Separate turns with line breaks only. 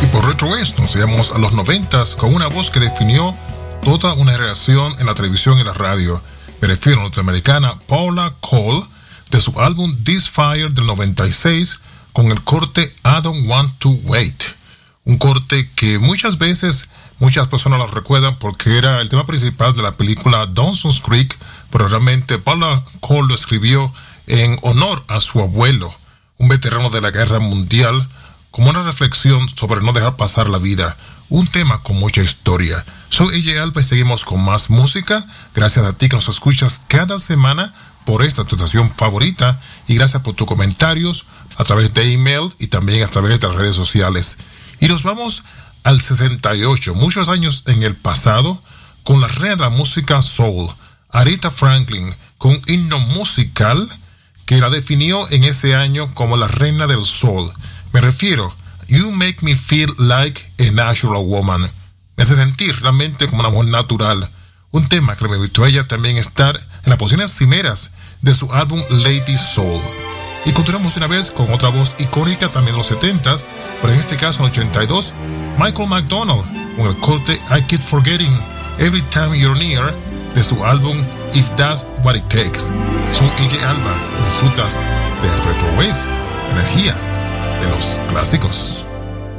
Por Retro West nos llevamos a los 90s con una voz que definió toda una generación en la televisión y la radio. Me refiero a la norteamericana Paula Cole, de su álbum This Fire del 96, con el corte I Don't Want to Wait. Un corte que muchas veces muchas personas lo recuerdan porque era el tema principal de la película Dawson's Creek, pero realmente Paula Cole lo escribió en honor a su abuelo, un veterano de la Guerra Mundial, como una reflexión sobre no dejar pasar la vida, un tema con mucha historia. Soy AJ Alba y seguimos con más música. Gracias a ti que nos escuchas cada semana por esta tu estación favorita, y gracias por tus comentarios a través de email y también a través de las redes sociales. Y nos vamos al 68, muchos años en el pasado, con la reina de la música soul, Aretha Franklin, con un himno musical que la definió en ese año como la reina del soul. Me refiero, You Make Me Feel Like a Natural Woman. Me hace sentir realmente como una mujer natural. Un tema que le permitió a ella también estar en las posiciones cimeras de su álbum Lady Soul. Y continuamos una vez con otra voz icónica también de los 70s, pero en este caso en el 82, Michael McDonald, con el corte I Keep Forgetting Every Time You're Near, de su álbum If That's What It Takes. Soy AJ Alba, disfrutas de Retro West, energía de los clásicos.